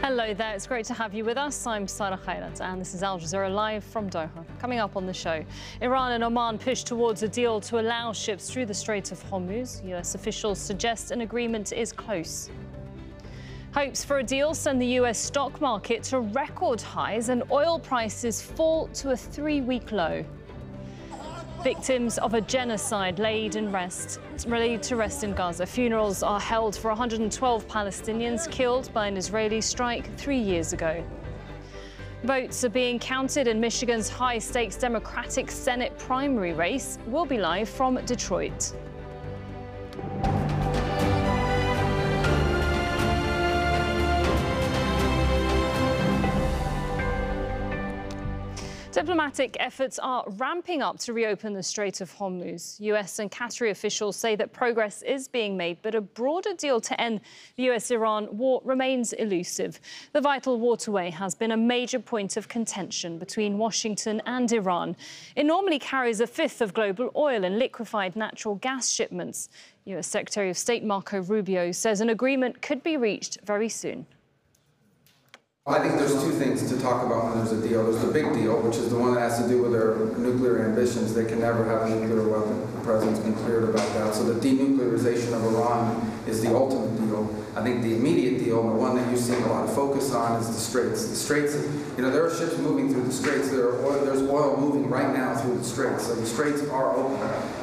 Hello there, it's great to have you with us. I'm Sarah Khairat and this is Al Jazeera Live from Doha. Coming up on the show, Iran and Oman push towards a deal to allow ships through the Strait of Hormuz. US officials suggest an agreement is close. Hopes for a deal send the US stock market to record highs and oil prices fall to a 3-week low. Victims of a genocide laid to rest in Gaza. Funerals are held for 112 Palestinians killed by an Israeli strike 3 years ago. Votes are being counted in Michigan's high-stakes Democratic Senate primary race. We'll be live from Detroit. Diplomatic efforts are ramping up to reopen the Strait of Hormuz. US and Qatari officials say that progress is being made, but a broader deal to end the US-Iran war remains elusive. The vital waterway has been a major point of contention between Washington and Iran. It normally carries a fifth of global oil and liquefied natural gas shipments. US Secretary of State Marco Rubio says an agreement could be reached very soon. I think there's two things to talk about when there's a deal. There's the big deal, which is the one that has to do with their nuclear ambitions. They can never have a nuclear weapon. The president's been clear about that. So the denuclearization of Iran is the ultimate deal. I think the immediate deal, and the one that you're seeing a lot of focus on, is the Straits. The Straits, there are ships moving through the Straits. There's oil moving right now through the Straits. So the Straits are open.